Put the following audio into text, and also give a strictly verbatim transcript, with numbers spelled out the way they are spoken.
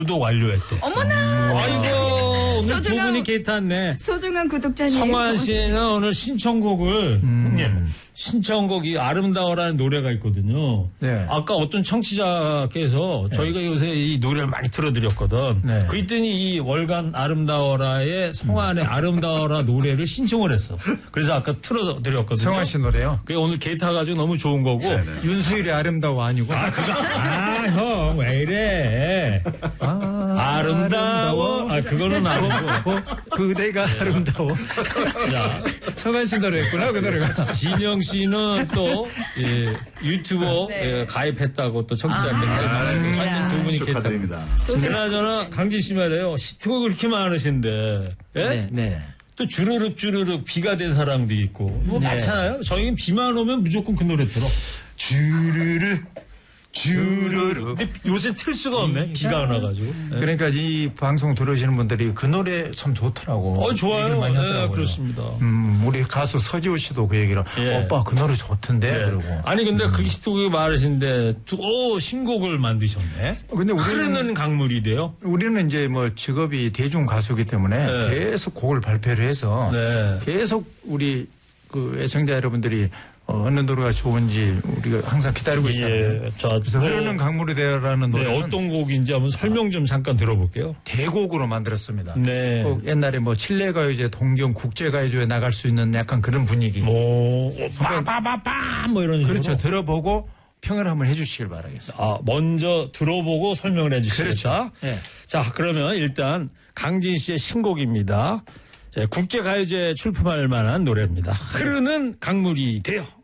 구독 완료했대. 어머나! 음, 아이고, 오늘 소중한, 두 분이 개탔네. 소중한 구독자님. 성환 씨는 오늘 신청곡을, 음. 형님, 신청곡이 아름다워라는 노래가 있거든요. 네. 아까 어떤 청취자께서 네. 저희가 요새 이 노래를 많이 틀어드렸거든. 네. 그랬더니 이 월간 아름다워라의 성환의 아름다워라 노래를 신청을 했어. 그래서 아까 틀어드렸거든요. 성환 씨 노래요? 그게 오늘 개타가지고 너무 좋은 거고. 윤수일의 아름다워 아니고? 아, 그거, 아, 형, 왜 이래. 아, 아름다워. 아, 그거는 아니고. 어, 그대가 아름다워. 자, 성환 씨 노래였구나, 그 노래가. 진영 씨는 또, 예, 유튜버 네. 예, 가입했다고 또 청취자께서 말했습니다. 하여튼 두 분이 축하드립니다. 그나저나 강진 씨 말이에요. 히트곡 그렇게 많으신데. 예? 네, 네. 또 주르륵 주르륵 비가 된 사랑도 있고. 뭐 네. 많잖아요. 저희는 비만 오면 무조건 그 노래 들어. 주르륵. 주르륵. 근데 요새 틀 수가 없네. 비가 안 와가지고. 예. 그러니까 이 방송 들으시는 분들이 그 노래 참 좋더라고. 어, 좋아요. 얘기를 많이 네, 하더라고요. 그렇습니다. 음, 우리 가수 서지호 씨도 그 얘기를, 예. 오빠 그 노래 좋던데? 네. 그러고. 아니 근데 그 히트곡이 많으신데 또, 오 신곡을 만드셨네. 근데 우리는- 흐르는 강물이 돼요. 우리는 이제 뭐 직업이 대중 가수기 때문에 네. 계속 곡을 발표를 해서 네. 계속 우리 그 애청자 여러분들이 어, 어느 노래가 좋은지 우리가 항상 기다리고 있잖아요. 예, 자, 그래서 뭐, 흐르는 강물이 되어라는 네, 노래는 어떤 곡인지 한번 설명 좀 잠깐 들어볼게요. 대곡으로 만들었습니다. 네. 꼭 옛날에 뭐 칠레가요제, 동경 국제가요제에 나갈 수 있는 약간 그런 분위기. 뭐, 빠빠빠빠 뭐 이런 식으로. 그렇죠. 들어보고 평을 한번 해주시길 바라겠습니다. 아, 먼저 들어보고 설명을 해주시겠다. 그렇죠. 예. 자, 그러면 일단 강진 씨의 신곡입니다. 예, 국제가요제 출품할 만한 노래입니다. 흐르는 강물이 돼요.